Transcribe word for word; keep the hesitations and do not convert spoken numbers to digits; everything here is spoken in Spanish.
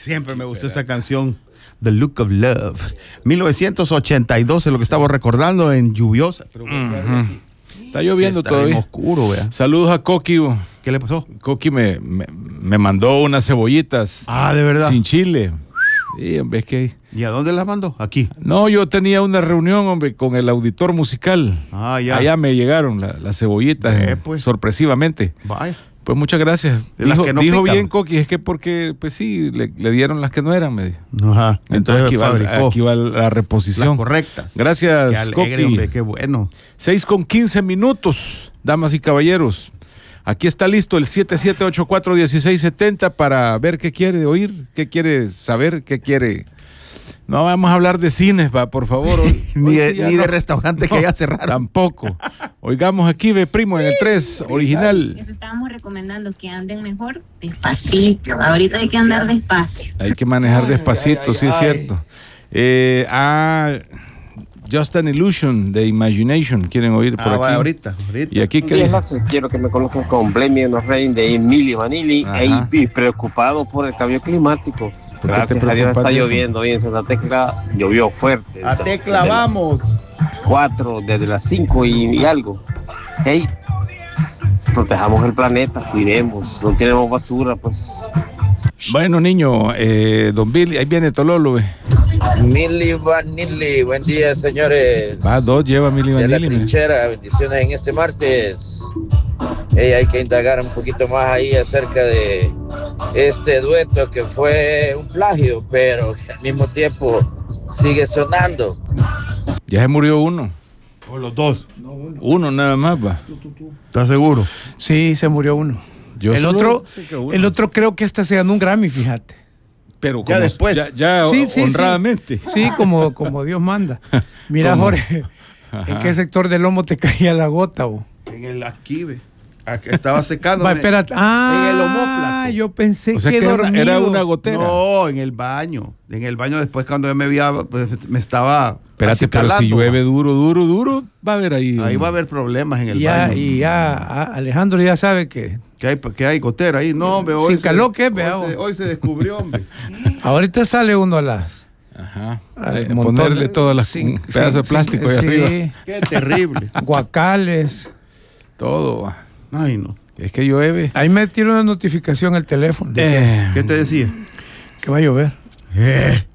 Siempre me gustó esta canción, The Look of Love. mil novecientos ochenta y dos es lo que estamos recordando en lluviosa. Pero uh-huh. Está lloviendo sí, está todavía. Oscuro, vea. Saludos a Coqui. ¿Qué le pasó? Coqui me, me, me mandó unas cebollitas. Ah, ¿de verdad? Sin chile. Sí, hombre, es que... ¿Y a dónde las mandó? Aquí. No, yo tenía una reunión, hombre, con el auditor musical. Ah, ya. Allá me llegaron la, las cebollitas, eh, pues. sorpresivamente. Vaya. Pues muchas gracias. De dijo las que no dijo pican. bien Coqui, es que porque, pues sí, le, le dieron las que no eran, me dijo. Ajá. Entonces, Entonces aquí, va, aquí va la reposición. Las correctas. Gracias, qué alegre, Coqui. Hombre, qué bueno. seis con quince minutos, damas y caballeros. Aquí está listo el siete siete ocho cuatro uno seis siete cero para ver qué quiere oír, qué quiere saber, qué quiere... No vamos a hablar de cines, va, por favor. Hoy, ni hoy de, sí ni no, de restaurantes no, que ya cerraron. Tampoco. Oigamos aquí, ve, primo, en el tres, original. Eso estábamos recomendando, que anden mejor despacito. Ahorita hay que andar despacio. Hay que manejar despacito, ay, ay, sí ay. Es cierto. Eh, ah, Just an Illusion de Imagination, quieren oír por ah, aquí. Va, ahorita, ahorita. Y aquí que quiero que me coloquen con Blame Me No Rain de Emilio Vanilli y preocupado por el cambio climático. Gracias a Dios está lloviendo hoy en Santa Tecla, llovió fuerte. A Tecla vamos. Cuatro desde las cinco y, y algo. Hey, protejamos el planeta, cuidemos, no tenemos basura, pues. Bueno, niño, eh, don Billy, ahí viene Tololo, eh. Milly Vanilli, buen día, señores. Va, dos lleva Milly Vanilli. De la trinchera, bendiciones en este martes. Hey, hay que indagar un poquito más ahí acerca de este dueto que fue un plagio, pero que al mismo tiempo sigue sonando. Ya se murió uno. O los dos. No, uno. Uno nada más, va. ¿Estás seguro? Sí, se murió uno. Yo el otro, uno. el otro creo que hasta se ganó un Grammy, fíjate. Pero ya como, después. Ya, ya sí, sí, honradamente. Sí, sí como, como Dios manda. Mira, ¿cómo? Jorge, ajá. ¿En qué sector del lomo te caía la gota? Oh? En el Aquive. Estaba secando. Va, espérate. Ah, en el omóplato. Yo pensé o sea que, que dormido. Era una gotera. No, en el baño. En el baño después cuando yo me veía, pues, me estaba. Espérate, pero si llueve duro, duro, duro, va a haber ahí. Ahí va a haber problemas en el y ya, baño. Y ya, Alejandro ya sabe que. Que hay, que hay gotera ahí. No, hombre, hoy. Sin calor, ¿qué? Hoy, se, hoy se descubrió, hombre. Ahorita sale uno a las. Ajá. Al ponerle de, todas las sin, un pedazo sin, de plástico sin, ahí sí. arriba. Qué terrible. Guacales. Todo. Ay, no. Es que llueve. Ahí me tiró una notificación el teléfono. Eh, ¿Qué te decía? Que va a llover. Eh.